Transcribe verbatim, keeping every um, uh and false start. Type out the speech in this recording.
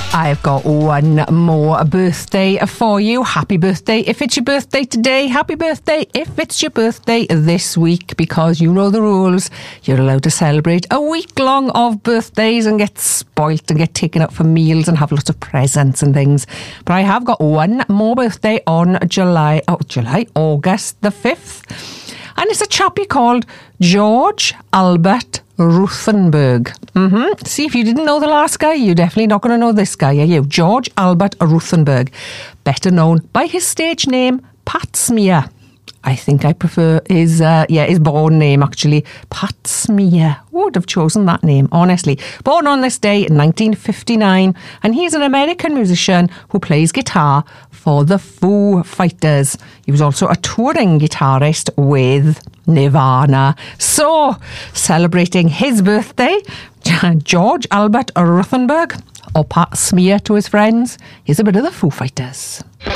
I've got one more birthday for you. Happy birthday if it's your birthday today. Happy birthday if it's your birthday this week, because you know the rules. You're allowed to celebrate a week long of birthdays and get spoilt and get taken out for meals and have lots of presents and things. But I have got one more birthday on July, oh, July, August the fifth. And it's a chappie called George Albert Ruthenberg. Mm-hmm. See, if you didn't know the last guy, you're definitely not going to know this guy, are you? George Albert Ruthenberg, better known by his stage name, Pat Smear. I think I prefer his, uh, yeah, his born name, actually. Pat Smear. Who would have chosen that name, honestly? Born on this day in nineteen fifty-nine, and he's an American musician who plays guitar for the Foo Fighters. He was also a touring guitarist with Nirvana. So, celebrating his birthday, George Albert Ruthenberg, or Pat Smear to his friends, here's a bit of the Foo Fighters.